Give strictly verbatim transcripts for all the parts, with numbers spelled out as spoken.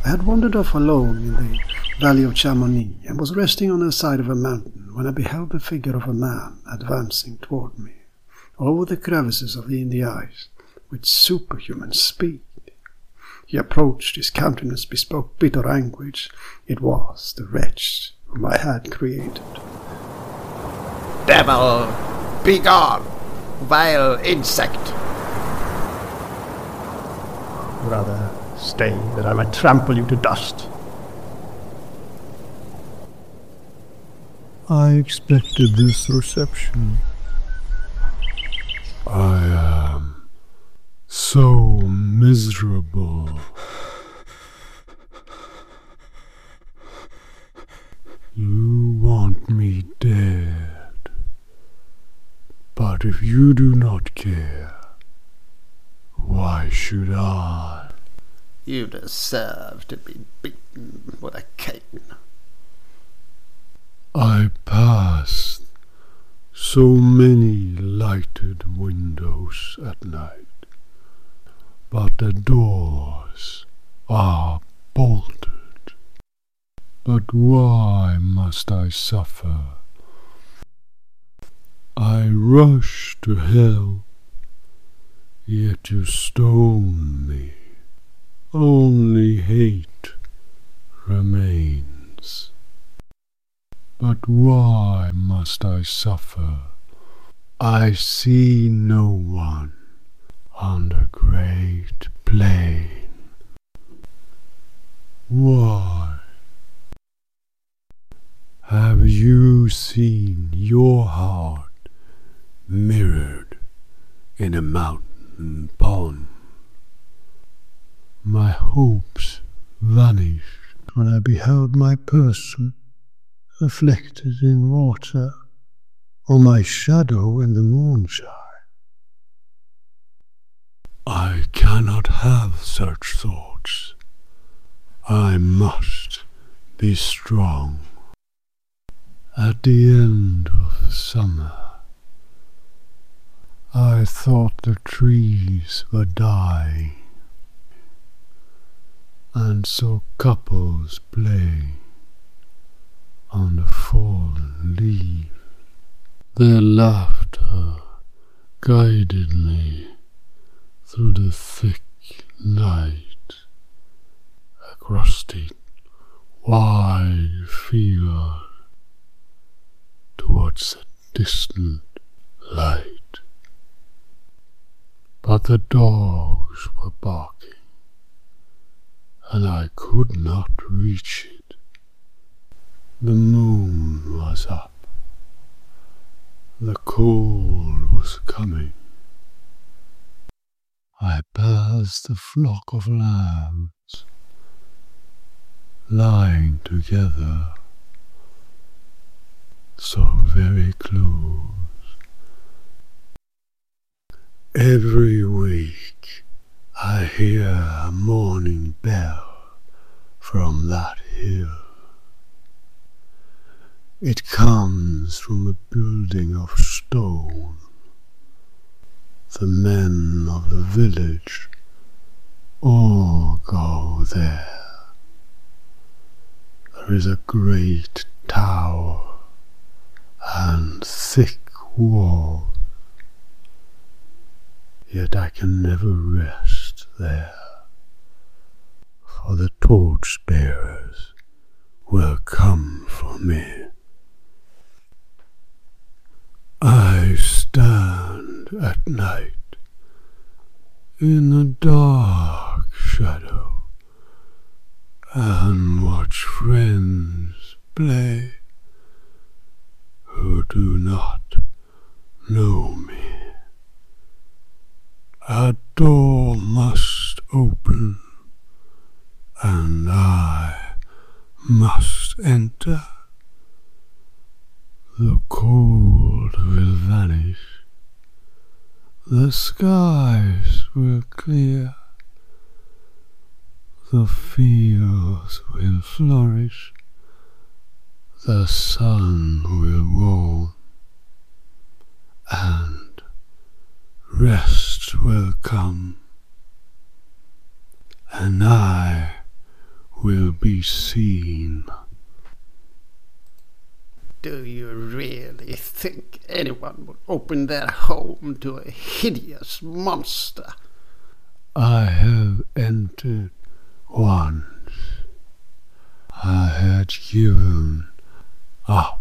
I had wandered off alone in the valley of Chamonix and was resting on the side of a mountain when I beheld the figure of a man advancing toward me, over the crevices of the ice, with superhuman speed. He approached, his countenance bespoke bitter anguish. It was the wretch whom I had created. Devil, begone, vile insect! Rather stay, that I might trample you to dust. I expected this reception. I am so miserable. You want me dead. But if you do not care, why should I? You deserve to be beaten with a cane. I passed so many lighted windows at night, but the doors are bolted. But why must I suffer? I rush to hell, yet you stone me. Only hate remains. But why must I suffer? I see no one on the great plain. Why? Have you seen your heart mirrored in a mountain pond? My hopes vanished when I beheld my person reflected in water, or my shadow in the moonshine. I cannot have such thoughts. I must be strong. At the end of summer, I thought the trees were dying, and saw couples play on the fallen leaves. Their laughter guided me through the thick night, across the wide field, towards the distant light. But the dogs were barking, and I could not reach it. The moon was up. The cold was coming. I passed a flock of lambs, lying together, so very close. Every week I hear a morning bell from that hill. It comes from a building of stone. The men of the village all go there. There is a great tower and thick walls, yet I can never rest there, for the torch-bearers will come for me. I stand at night in a dark shadow and watch friends play who do not know me. A door must open, and I must enter. The cold will vanish, the skies will clear, the fields will flourish, the sun will warm, and rest will come, and I will be seen. Do you really think anyone would open their home to a hideous monster? I have entered once. I had given up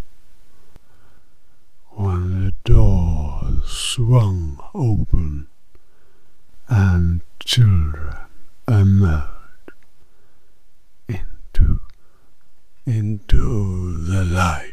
when the door swung open and children emerged into, into the light.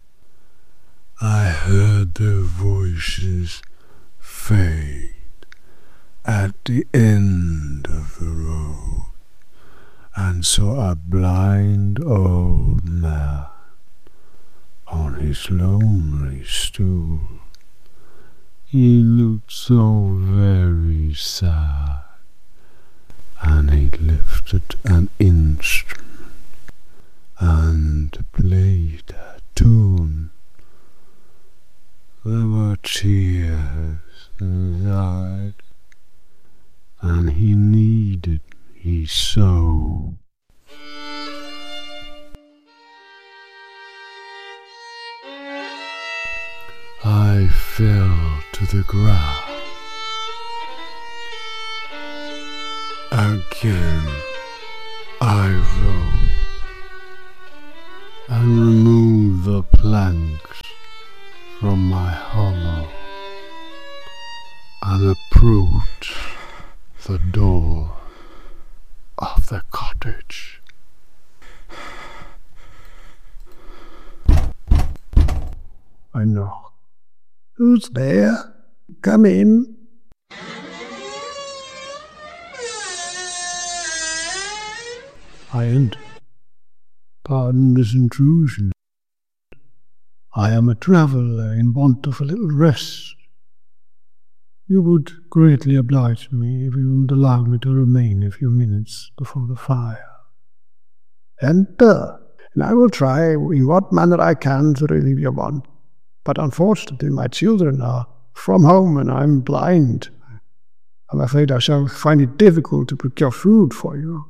I heard their voices fade at the end of the road, and saw a blind old man on his lonely stool. He looked so very sad, and he lifted an instrument and played a tune. There were tears inside, and he needed me so. I fell to the ground. Again I rose and removed the planks from my hollow and approached the door of the cottage. I knocked. Who's there? Come in. I entered. Pardon this intrusion. I am a traveller in want of a little rest. You would greatly oblige me if you would allow me to remain a few minutes before the fire. Enter, and I will try in what manner I can to relieve your want. But unfortunately my children are from home and I am blind. I'm afraid I shall find it difficult to procure food for you.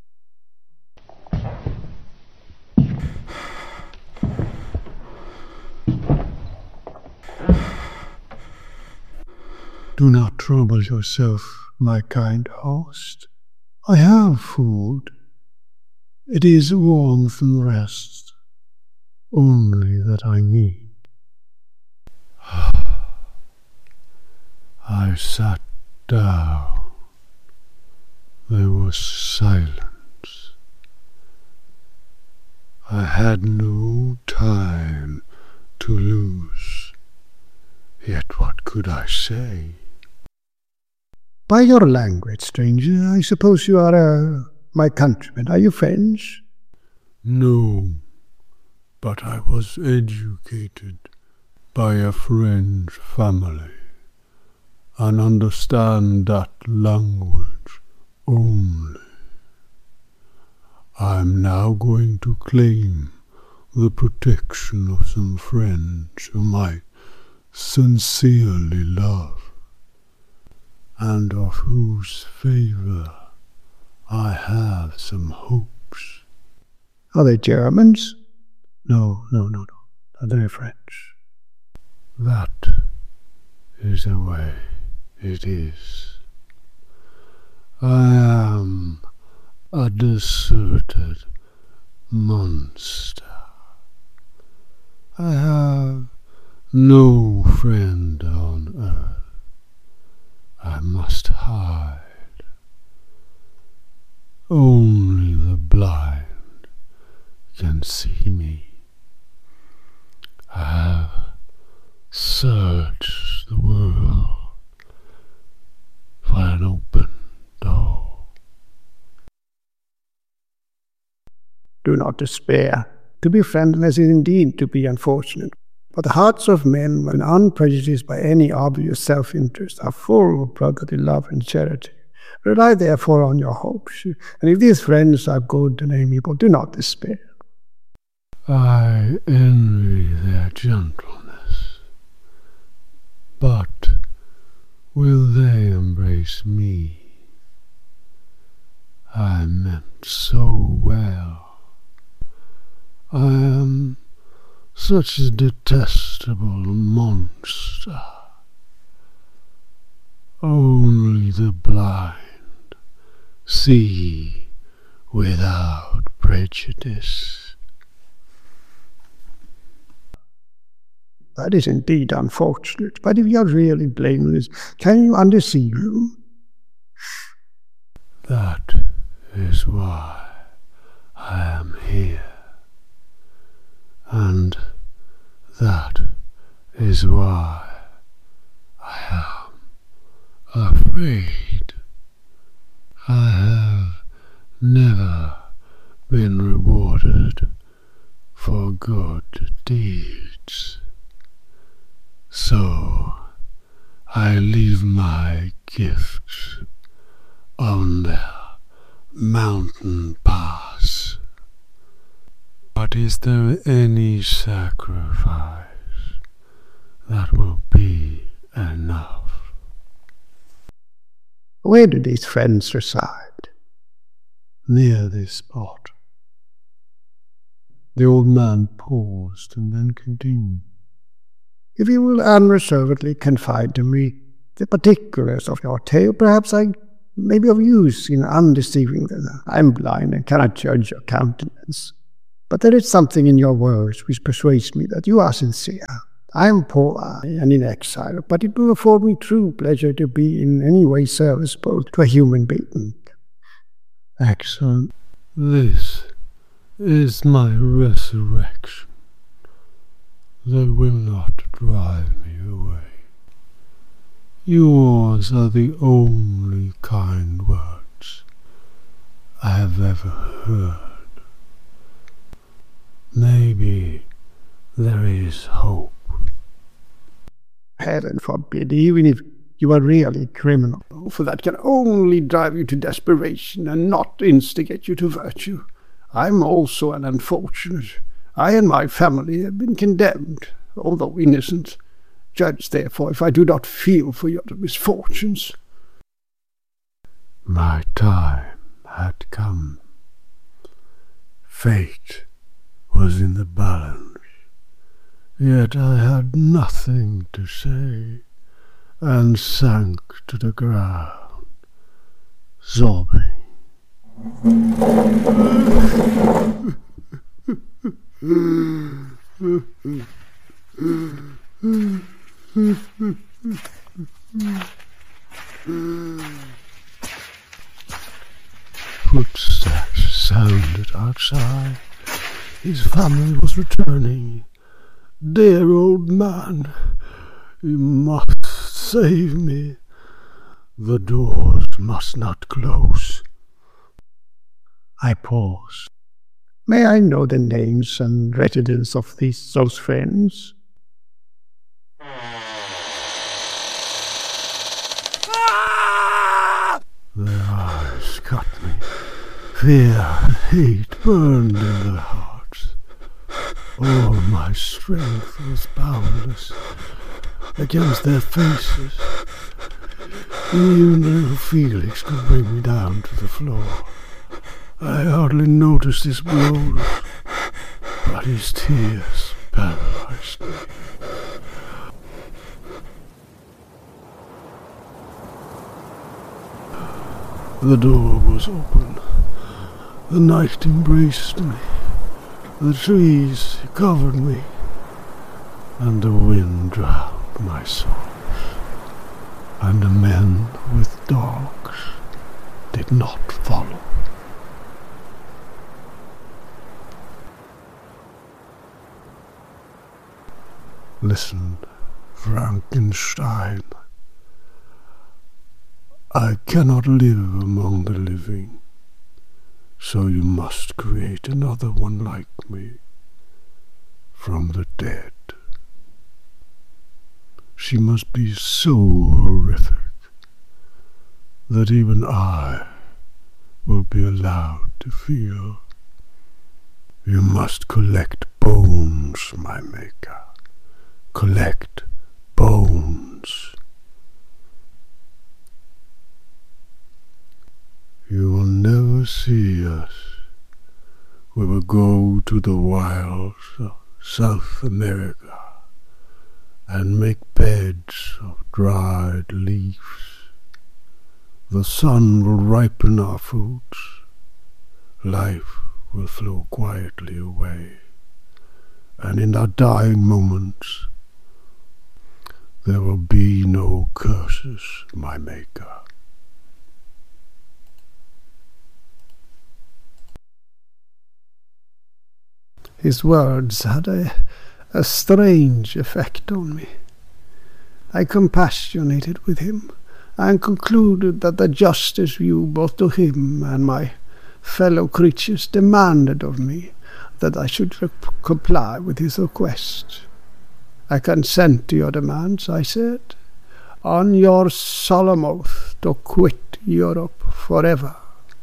Do not trouble yourself, my kind host. I have food. It is warmth and rest, only that I need. I sat down. There was silence. I had no time to lose. Yet what could I say? By your language, stranger, I suppose you are uh, my countrymen. Are you French? No, but I was educated by a French family and understand that language only. I am now going to claim the protection of some friends whom I sincerely love, and of whose favour I have some hopes. Are they Germans? No, no, no, no. They're French. That is the way it is. I am a deserted monster. I have no friend on earth. I must hide. Only the blind can see me. I have searched the world for an open door. Do not despair. To be friendless is indeed to be unfortunate. But the hearts of men, when unprejudiced by any obvious self-interest, are full of brotherly love and charity. Rely therefore on your hopes, and if these friends are good and amiable, do not despair. I envy their gentleness, but will they embrace me? I meant so well. I am such a detestable monster. Only the blind see without prejudice. That is indeed unfortunate, but if you are really blameless, can you undeceive him? That is why I am here. And that is why I am afraid. I have never been rewarded for good deeds. So I leave my gifts on their mountain pass. But is there any sacrifice that will be enough? Where do these friends reside? Near this spot. The old man paused and then continued. If you will unreservedly confide to me the particulars of your tale, perhaps I may be of use in undeceiving them. I am blind and cannot judge your countenance. But there is something in your words which persuades me that you are sincere. I am poor and in exile, but it will afford me true pleasure to be in any way serviceable to a human being. Excellent. This is my resurrection. They will not drive me away. Yours are the only kind words I have ever heard. Maybe there is hope. Heaven forbid, even if you are really criminal. For that can only drive you to desperation and not instigate you to virtue. I am also an unfortunate. I and my family have been condemned, although innocent. Judge, therefore, if I do not feel for your misfortunes. My time had come. Fate was in the balance, yet I had nothing to say, and sank to the ground, sobbing. Footsteps sounded outside. His family was returning. Dear old man, you must save me. The doors must not close. I paused. May I know the names and residence of these those friends? Their eyes cut me. Fear and hate burned in their hearts. All my strength was boundless against their faces. Even little Felix could bring me down to the floor. I hardly noticed his blows, but his tears paralyzed me. The door was open. The night embraced me. The trees covered me, and the wind drowned my songs. And the men with dogs did not follow. Listen, Frankenstein. I cannot live among the living, so you must create another one like me from the dead. She must be so horrific that even I will be allowed to feel. You must collect bones, my maker. Collect bones. You will never see us we will go to the wilds of South America and make beds of dried leaves. The sun will ripen our fruits. Life will flow quietly away. And in our dying moments, there will be no curses, my Maker. His words had a, a strange effect on me. I compassionated with him, and concluded that the justice due both to him and my fellow creatures demanded of me that I should comply with his request. I consent to your demands, I said, on your solemn oath to quit Europe forever.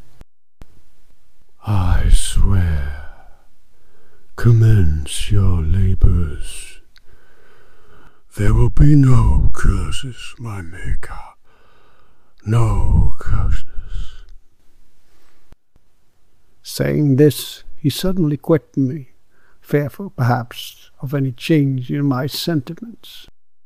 I swear. Commence your labors. There will be no curses, my Maker. No curses. Saying this, he suddenly quit me, fearful perhaps of any change in my sentiments.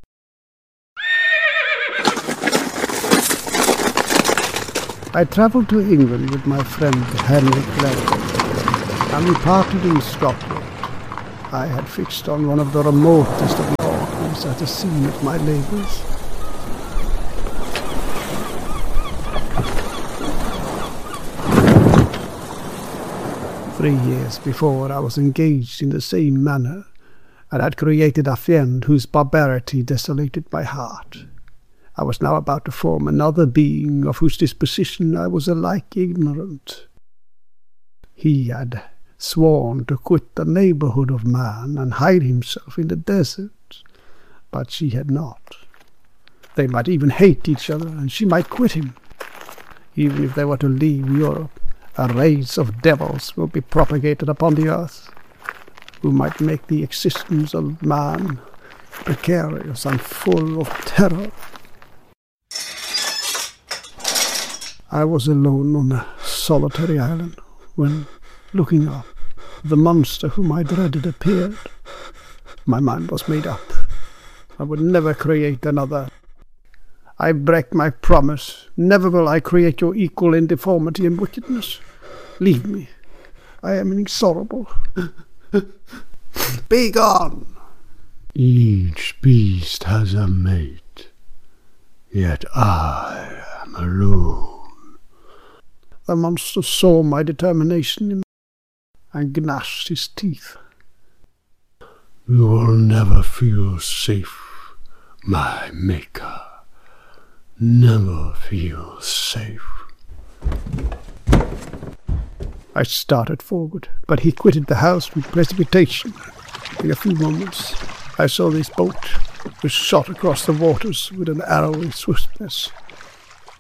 I travelled to England with my friend Henry Clerk, and we parted in Scotland. I had fixed on one of the remotest of the Orkneys as the scene of my labours. Three years before I was engaged in the same manner, and had created a fiend whose barbarity desolated my heart. I was now about to form another being of whose disposition I was alike ignorant. He had sworn to quit the neighbourhood of man and hide himself in the desert, but she had not. They might even hate each other, and she might quit him. Even if they were to leave Europe, a race of devils will be propagated upon the earth, who might make the existence of man precarious and full of terror. I was alone on a solitary island when, looking up, the monster whom I dreaded appeared. My mind was made up. I would never create another. I break my promise. Never will I create your equal in deformity and wickedness. Leave me. I am inexorable. Be gone! Each beast has a mate, yet I am alone. The monster saw my determination and gnashed his teeth. You will never feel safe, my Maker. Never feel safe. I started forward, but he quitted the house with precipitation. In a few moments, I saw this boat, which shot across the waters with an arrowy swiftness.